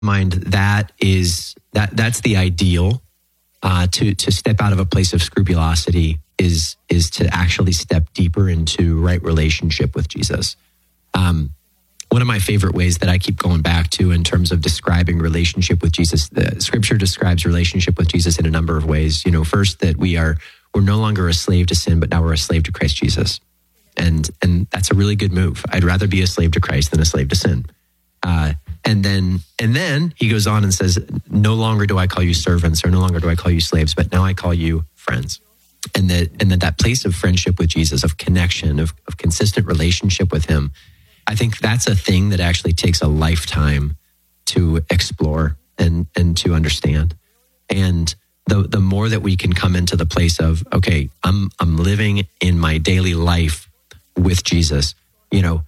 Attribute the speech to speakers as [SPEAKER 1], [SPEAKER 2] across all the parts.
[SPEAKER 1] mind, that's the ideal. To step out of a place of scrupulosity is to actually step deeper into right relationship with Jesus. One of my favorite ways that I keep going back to in terms of describing relationship with Jesus, the Scripture describes relationship with Jesus in a number of ways. First that we're no longer a slave to sin, but now we're a slave to Christ Jesus, and that's a really good move. I'd rather be a slave to Christ than a slave to sin. And then he goes on and says, no longer do I call you servants, or no longer do I call you slaves, but now I call you friends. And that place of friendship with Jesus, of connection, of consistent relationship with him, I think that's a thing that actually takes a lifetime to explore and to understand. And the more that we can come into the place of, okay, I'm living in my daily life with Jesus, in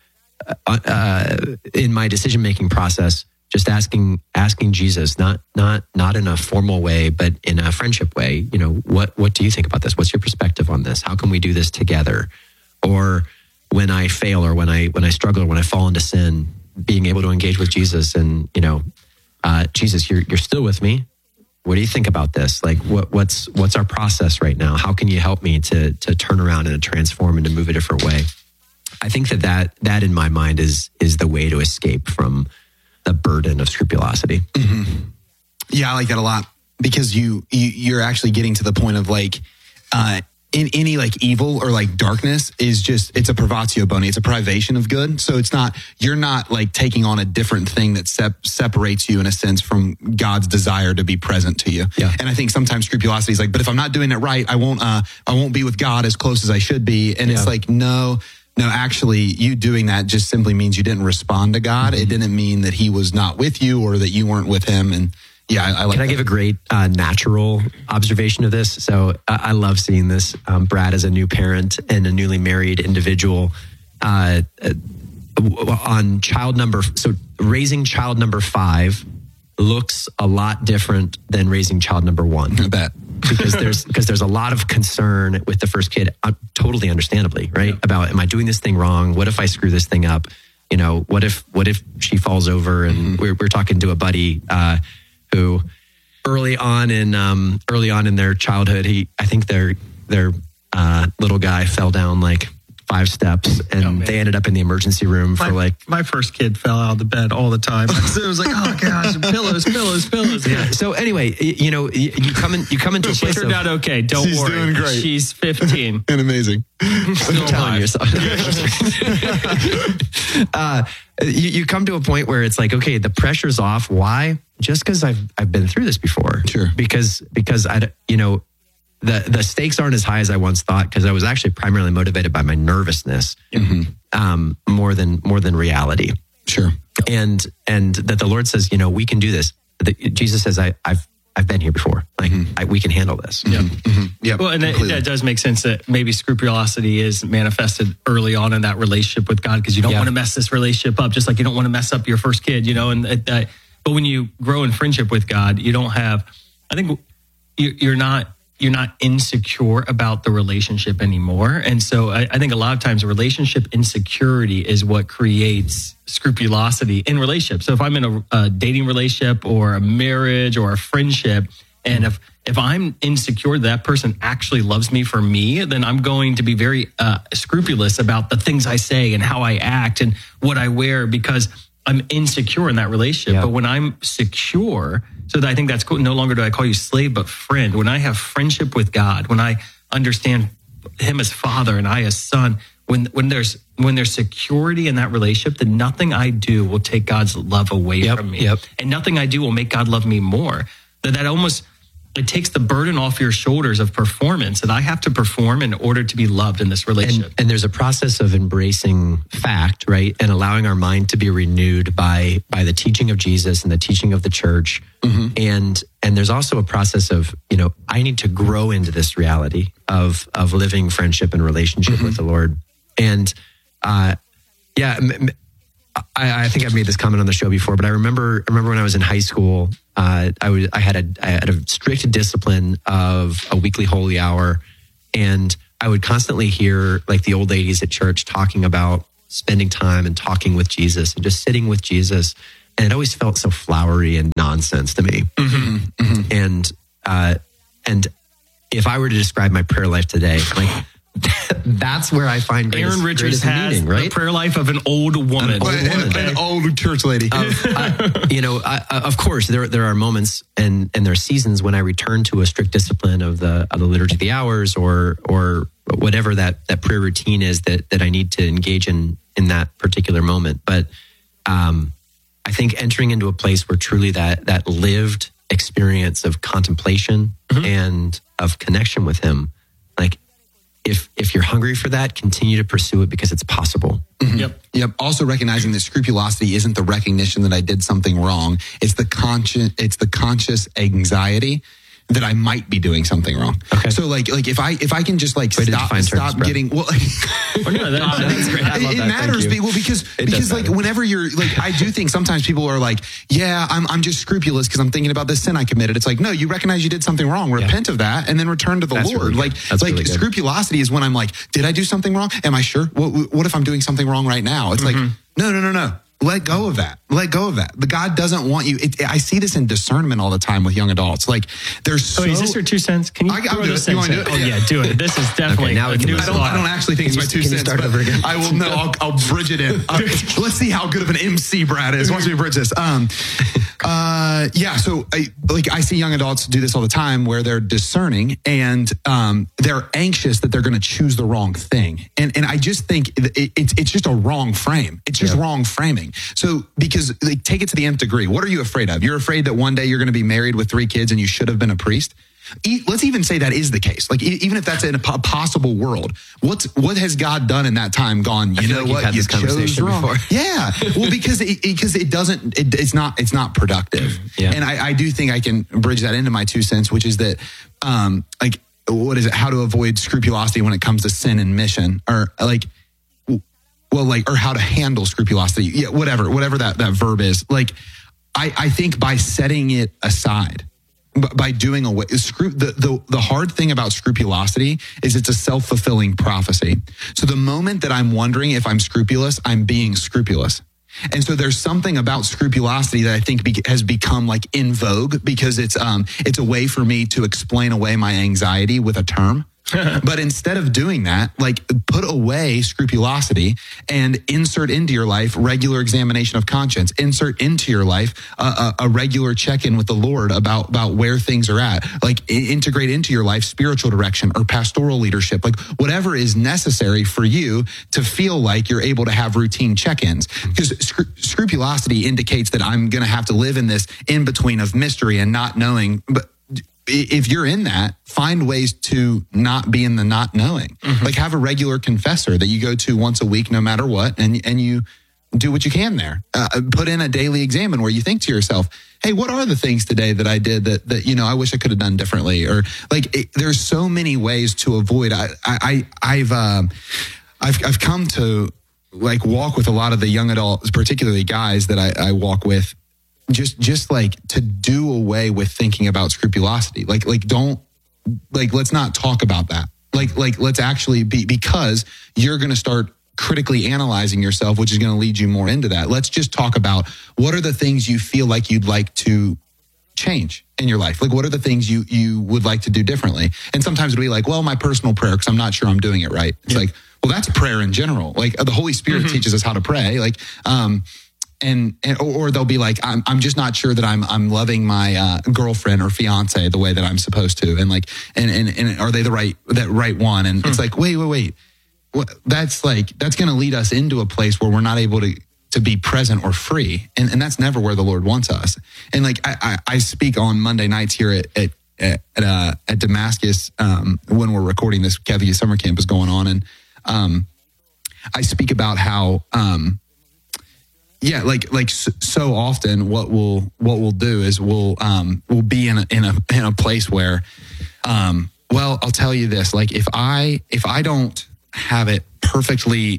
[SPEAKER 1] my decision-making process, just asking Jesus, not in a formal way, but in a friendship way, what do you think about this? What's your perspective on this? How can we do this together? Or when I fail, or when I struggle, or when I fall into sin, being able to engage with Jesus and, Jesus, you're still with me. What do you think about this? Like, what's our process right now? How can you help me to turn around and to transform and to move a different way? I think that in my mind is the way to escape from the burden of scrupulosity.
[SPEAKER 2] Mm-hmm. Yeah, I like that a lot, because you're actually getting to the point of in any evil or darkness is it's a privatio boni. It's a privation of good. So you're not taking on a different thing that separates you in a sense from God's desire to be present to you.
[SPEAKER 1] Yeah.
[SPEAKER 2] And I think sometimes scrupulosity is but if I'm not doing it right, I won't be with God as close as I should be. And it's no, actually you doing that just simply means you didn't respond to God. Mm-hmm. It didn't mean that he was not with you or that you weren't with him. And yeah, I like
[SPEAKER 1] Can I give a great natural observation of this? So I love seeing this. Brad, as a new parent and a newly married individual, on raising child number 5 looks a lot different than raising child number 1.
[SPEAKER 2] I bet.
[SPEAKER 1] because there's a lot of concern with the first kid, totally understandably, right? About, am I doing this thing wrong? What if I screw this thing up? What if she falls over? And we're talking to a buddy who early on in their childhood, I think their little guy fell down 5 steps, and they ended up in the emergency room for
[SPEAKER 3] my first kid fell out of the bed all the time. So it was oh gosh, pillows.
[SPEAKER 1] Yeah. So anyway, you come into a place.
[SPEAKER 3] She turned out okay. Don't worry. She's doing great. She's 15
[SPEAKER 2] and amazing.
[SPEAKER 1] Still telling yourself. You come to a point where it's okay, the pressure's off. Why? Just because I've been through this before.
[SPEAKER 2] Sure.
[SPEAKER 1] Because the stakes aren't as high as I once thought, because I was actually primarily motivated by my nervousness, more than reality.
[SPEAKER 2] Sure.
[SPEAKER 1] And that the Lord says, we can do this. Jesus says, I've been here before. We can handle this.
[SPEAKER 3] Yeah. Mm-hmm. Yeah. Well, and that does make sense that maybe scrupulosity is manifested early on in that relationship with God, because you don't want to mess this relationship up, just like you don't want to mess up your first kid, but when you grow in friendship with God, you don't have, I think you're not insecure about the relationship anymore. And so I think a lot of times relationship insecurity is what creates scrupulosity in relationships. So if I'm in a dating relationship or a marriage or a friendship, and if I'm insecure that person actually loves me for me, then I'm going to be very scrupulous about the things I say and how I act and what I wear, because I'm insecure in that relationship. But when I'm secure, so I think that's cool. No longer do I call you slave, but friend. When I have friendship with God, when I understand him as father and I as son, when there's security in that relationship, then nothing I do will take God's love away from me. And nothing I do will make God love me more. That almost, it takes the burden off your shoulders of performance, that I have to perform in order to be loved in this relationship.
[SPEAKER 1] And there's a process of embracing fact, right? And allowing our mind to be renewed by the teaching of Jesus and the teaching of the church. Mm-hmm. And there's also a process of, I need to grow into this reality of living friendship and relationship with the Lord. And I think I've made this comment on the show before, but I remember when I was in high school, I had a strict discipline of a weekly holy hour, and I would constantly hear the old ladies at church talking about spending time and talking with Jesus and just sitting with Jesus. And it always felt so flowery and nonsense to me. And if I were to describe my prayer life today, like that's where I find
[SPEAKER 3] Aaron Richards has meaning, right? The prayer life of an old woman.
[SPEAKER 2] An old church lady.
[SPEAKER 1] Of course, there are moments and there are seasons when I return to a strict discipline of the liturgy of the hours or whatever that prayer routine is that I need to engage in that particular moment. But I think entering into a place where truly that lived experience of contemplation and of connection with him, like if you're hungry for that, continue to pursue it because it's possible.
[SPEAKER 2] Yep. Also recognizing that scrupulosity isn't the recognition that I did something wrong. It's the conscious anxiety that I might be doing something wrong. Okay. So like if I can just like stop getting
[SPEAKER 3] that's great.
[SPEAKER 2] It matters because like whenever you're like, I do think sometimes people are like, yeah, I'm just scrupulous because I'm thinking about this sin I committed. It's like, no, you recognize you did something wrong, repent of that, and then return to the Lord.
[SPEAKER 1] Really really
[SPEAKER 2] scrupulosity is when I'm like, did I do something wrong? Am I sure? What if I'm doing something wrong right now? It's like, no. Let go of that. The God doesn't want you. I see this in discernment all the time with young adults. Like, there's
[SPEAKER 3] is this your 2 cents? Can you
[SPEAKER 2] throw those cents in?
[SPEAKER 3] Oh, yeah, do it. This is definitely
[SPEAKER 1] now
[SPEAKER 2] I don't actually think it's my 2 cents.
[SPEAKER 1] Start over again?
[SPEAKER 2] I will. No, I'll bridge it in. Let's see how good of an MC Brad is. Watch me bridge this. So I see young adults do this all the time where they're discerning and they're anxious that they're going to choose the wrong thing. And I just think it's just a wrong frame. It's just wrong framing. So because take it to the nth degree. What are you afraid of? You're afraid that one day you're going to be married with 3 kids and you should have been a priest? Let's even say that is the case. Like even if that's in a possible world, what has God done in that time? Gone. You know what?
[SPEAKER 1] You chose wrong. Before.
[SPEAKER 2] Yeah. Well, because it's not productive. And I do think I can bridge that into my 2 cents, which is that what is it? How to avoid scrupulosity when it comes to sin and mission, or or how to handle scrupulosity. Yeah, whatever that verb is. Like, I think by setting it aside, by doing away, the hard thing about scrupulosity is it's a self-fulfilling prophecy. So the moment that I'm wondering if I'm scrupulous, I'm being scrupulous. And so there's something about scrupulosity that I think has become like in vogue because it's a way for me to explain away my anxiety with a term. But instead of doing that, like put away scrupulosity and insert into your life regular examination of conscience. Insert into your life a regular check-in with the Lord about where things are at. Like integrate into your life spiritual direction or pastoral leadership, like whatever is necessary for you to feel like you're able to have routine check-ins. Because scrupulosity indicates that I'm going to have to live in this in between of mystery and not knowing. But if you're in that, find ways to not be in the not knowing. Like have a regular confessor that you go to once a week, no matter what, and you do what you can there. Put in a daily examine where you think to yourself, hey, what are the things today that I did that I wish I could have done differently? Or there's so many ways to avoid. I've come to like walk with a lot of the young adults, particularly guys that I walk with. Just like to do away with thinking about scrupulosity. Let's not talk about that. Let's actually because you're going to start critically analyzing yourself, which is going to lead you more into that. Let's just talk about what are the things you feel like you'd like to change in your life. Like what are the things you would like to do differently? And sometimes it'll be like, well, my personal prayer, because I'm not sure I'm doing it right. It's like, well, that's prayer in general. Like the Holy Spirit teaches us how to pray. Like, or they'll be like, I'm just not sure that I'm loving my girlfriend or fiance the way that I'm supposed to, and are they the right one? And it's like, wait, that's going to lead us into a place where we're not able to be present or free, and that's never where the Lord wants us. And like I speak on Monday nights here at Damascus when we're recording this. Kathy summer camp is going on, and I speak about how. So often what we'll do is we'll be in a place where, I'll tell you this, like if I don't have it perfectly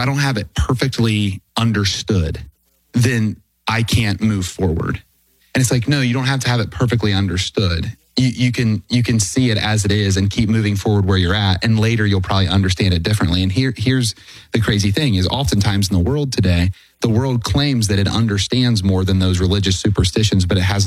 [SPEAKER 2] understood, then I can't move forward. And it's like, no, you don't have to have it perfectly understood. you can see it as it is and keep moving forward where you're at, and later you'll probably understand it differently. And here's the crazy thing is, oftentimes in the world today, the world claims that it understands more than those religious superstitions, but it has